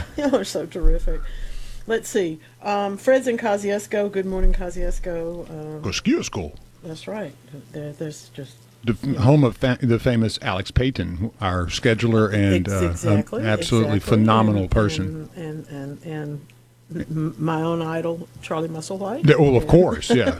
Y'all are so terrific. Let's see. Fred's in Kosciuszko. Good morning, Kosciuszko. Kosciuszko, That's right. There's just the home of the famous Alex Payton, our scheduler and absolutely phenomenal person. And my own idol, Charlie Musselwhite. Well, of course, yeah.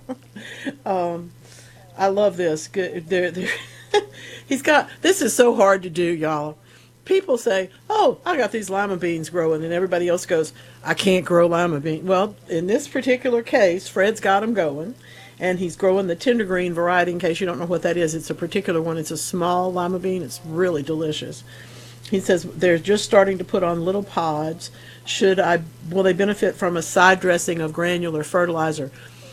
I love this. Good. He's got. This is so hard to do, y'all. People say, "Oh, I got these lima beans growing," and everybody else goes, "I can't grow lima beans." Well, in this particular case, Fred's got them going, and he's growing the tender green variety. In case you don't know what that is, it's a particular one. It's a small lima bean. It's really delicious. He says they're just starting to put on little pods. Will they benefit from a side dressing of granular fertilizer?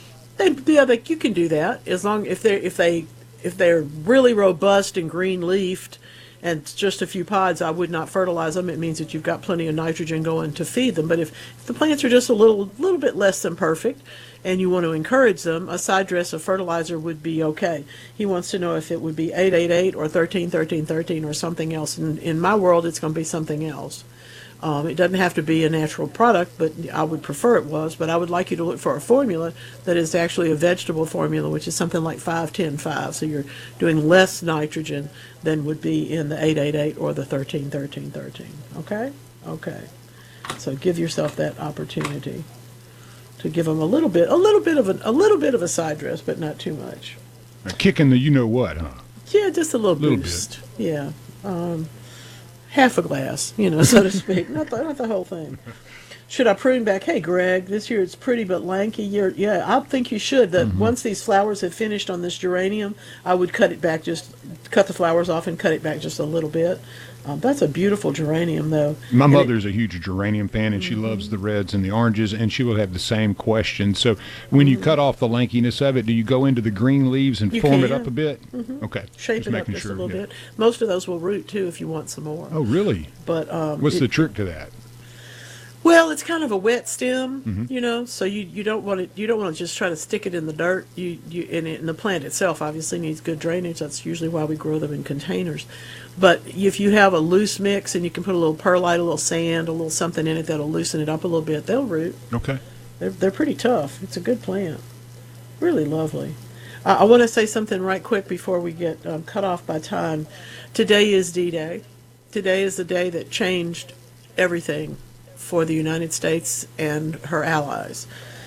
You can do that as long if they're really robust and green leafed, and just a few pods. I would not fertilize them. It means that you've got plenty of nitrogen going to feed them. But if the plants are just a little bit less than perfect, and you want to encourage them, a side dress of fertilizer would be okay. He wants to know if it would be 888 or 13 or something else. In my world, it's going to be something else. It doesn't have to be a natural product, but I would prefer it was. But I would like you to look for a formula that is actually a vegetable formula, which is something like 5-10-5. So you're doing less nitrogen than would be in the 888 or the 13. Okay? Okay. So give yourself that opportunity to give them a little bit of a side dress, but not too much. Kicking the you know what, huh? Yeah, just a little boost. Bit. Yeah. Half a glass, so to speak, not the whole thing. Should I prune back? Hey, Greg, this year it's pretty but lanky. Yeah, I think you should. That once these flowers have finished on this geranium, I would cut it back, just cut the flowers off and cut it back just a little bit. That's a beautiful geranium, though. My mother's a huge geranium fan, and she loves the reds and the oranges, and she will have the same question. So when you cut off the lankiness of it, do you go into the green leaves and form it up a bit? Okay. Shape it up just a little bit. Most of those will root, too, if you want some more. Oh, really? But what's the trick to that? Well, it's kind of a wet stem, so you don't want to just try to stick it in the dirt. And the plant itself obviously needs good drainage. That's usually why we grow them in containers. But if you have a loose mix and you can put a little perlite, a little sand, a little something in it that'll loosen it up a little bit, they'll root. Okay. They're pretty tough. It's a good plant. Really lovely. I want to say something right quick before we get cut off by time. Today is D-Day. Today is the day that changed everything for the United States and her allies.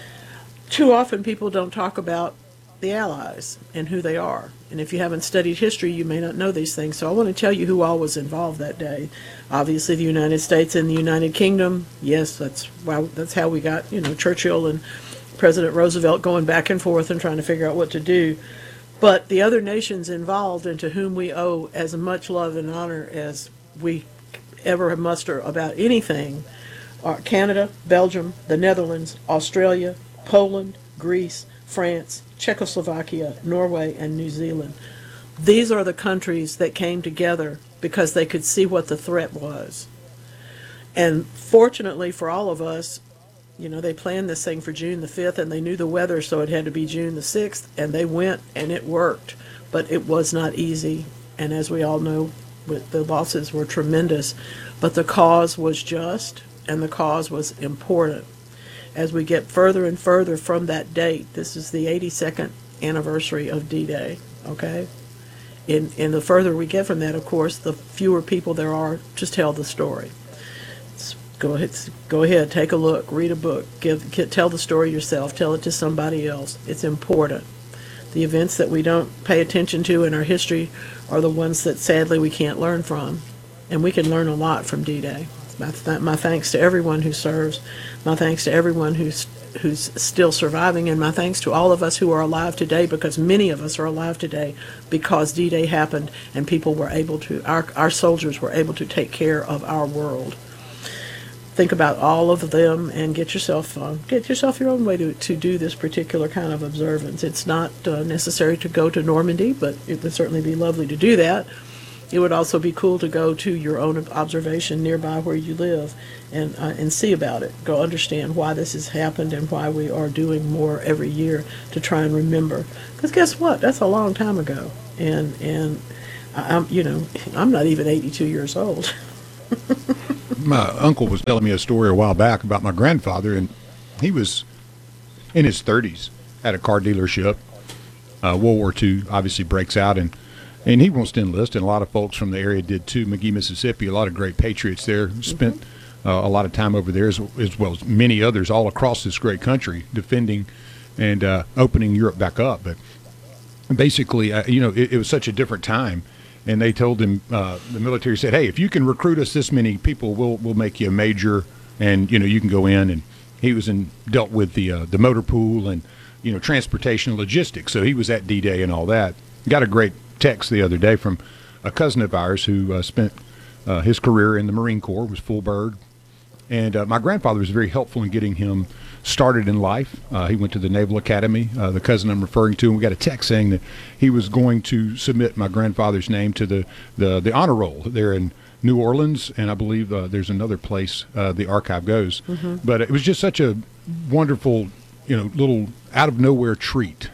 Too often people don't talk about the allies and who they are. And if you haven't studied history, you may not know these things. So I want to tell you who all was involved that day. Obviously, the United States and the United Kingdom. Yes, that's how we got, Churchill and President Roosevelt going back and forth and trying to figure out what to do. But the other nations involved, and to whom we owe as much love and honor as we ever muster about anything, are Canada, Belgium, the Netherlands, Australia, Poland, Greece, France, Czechoslovakia, Norway, and New Zealand. These are the countries that came together because they could see what the threat was. And fortunately for all of us, they planned this thing for June the 5th, and they knew the weather, so it had to be June the 6th, and they went, and it worked. But it was not easy, and as we all know, the losses were tremendous. But the cause was just, and the cause was important. As we get further and further from that date, this is the 82nd anniversary of D-Day, okay? And the further we get from that, of course, the fewer people there are to tell the story. Go ahead, take a look, read a book, tell the story yourself, tell it to somebody else. It's important. The events that we don't pay attention to in our history are the ones that sadly we can't learn from. And we can learn a lot from D-Day. My thanks to everyone who serves. My thanks to everyone who's still surviving, and my thanks to all of us who are alive today, because many of us are alive today because D-Day happened and people were able to, our soldiers were able to take care of our world. Think about all of them and get yourself your own way to do this particular kind of observance. It's not necessary to go to Normandy, but it would certainly be lovely to do that. It would also be cool to go to your own observation nearby where you live and see about it. Go understand why this has happened and why we are doing more every year to try and remember. Because guess what? That's a long time ago. And I'm not even 82 years old. my uncle was telling me a story a while back about my grandfather, and he was in his 30s at a car dealership. World War II obviously breaks out, and he wants to enlist, and a lot of folks from the area did too. McGee, Mississippi, a lot of great patriots there. Spent a lot of time over there, as well as many others all across this great country, defending and opening Europe back up. But basically, it was such a different time. And they told him, the military said, hey, if you can recruit us this many people, we'll make you a major, and, you can go in. And he was dealt with the motor pool and, transportation and logistics. So he was at D-Day and all that. Got a great text the other day from a cousin of ours who spent his career in the Marine Corps, was full bird. And my grandfather was very helpful in getting him started in life. He went to the Naval Academy, the cousin I'm referring to, and we got a text saying that he was going to submit my grandfather's name to the honor roll there in New Orleans, and I believe there's another place the archive goes. But it was just such a wonderful, little out of nowhere treat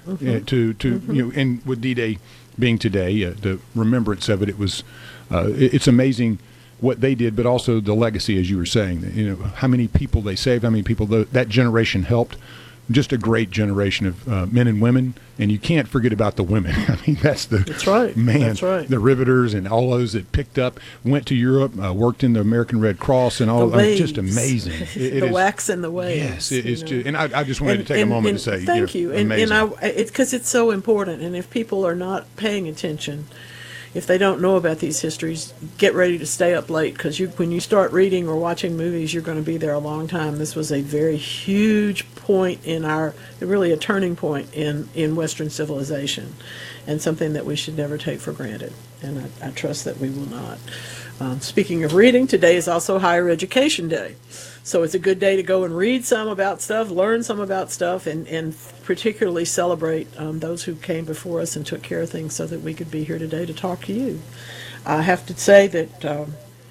to and with D-Day being today, the remembrance of it, it was it's amazing what they did, but also the legacy, as you were saying, how many people they saved, how many people that generation helped. Just a great generation of men and women, and you can't forget about the women. I mean, that's right. Man, that's right. The riveters and all those that picked up, went to Europe, worked in the American Red Cross, and all. Just amazing. The wax and the waves. Yes, it is. And I just wanted to take a moment to say, thank you. Amazing. And because it's so important, and if people are not paying attention, if they don't know about these histories, get ready to stay up late, because when you start reading or watching movies, you're going to be there a long time. This was a very huge point really a turning point in Western civilization, and something that we should never take for granted. And I trust that we will not. Speaking of reading, today is also Higher Education Day. So it's a good day to go and read some about stuff, learn some about stuff, and particularly celebrate those who came before us and took care of things so that we could be here today to talk to you. I have to say that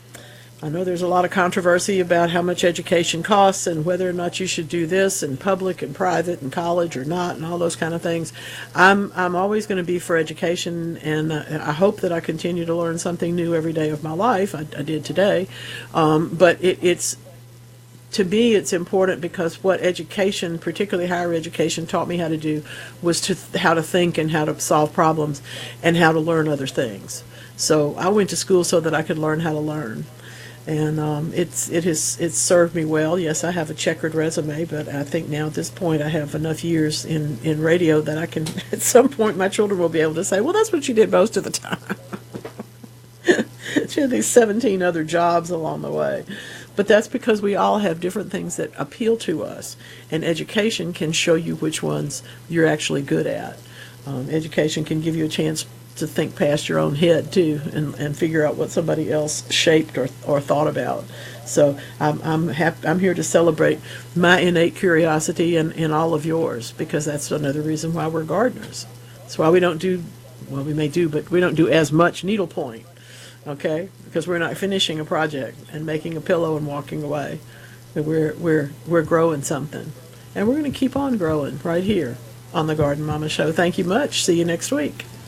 I know there's a lot of controversy about how much education costs and whether or not you should do this in public and private and college or not and all those kind of things. I'm always going to be for education, and I hope that I continue to learn something new every day of my life. I did today. But it's to me, it's important because what education, particularly higher education, taught me how to do was how to think and how to solve problems and how to learn other things. So I went to school so that I could learn how to learn. And it's served me well. Yes, I have a checkered resume, but I think now at this point I have enough years in radio that I can, at some point, my children will be able to say, well, that's what you did most of the time. She had these 17 other jobs along the way. But that's because we all have different things that appeal to us, and education can show you which ones you're actually good at. Education can give you a chance to think past your own head too, and figure out what somebody else shaped or thought about. So I'm here to celebrate my innate curiosity and all of yours, because that's another reason why we're gardeners. That's why we don't do, well, we may do, but we don't do as much needlepoint. Okay, because we're not finishing a project and making a pillow and walking away. We're growing something, and we're going to keep on growing right here on the Garden Mama Show. Thank you much. See you next week.